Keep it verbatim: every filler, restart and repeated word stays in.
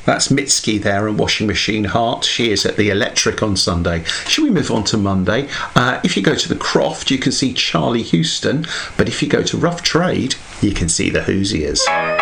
That's Mitski there and Washing Machine Heart. She is at the Electric on Sunday. Shall we move on to Monday? Uh, if you go to the Croft, you can see Charlie Houston, but if you go to Rough Trade, you can see the Hoosiers.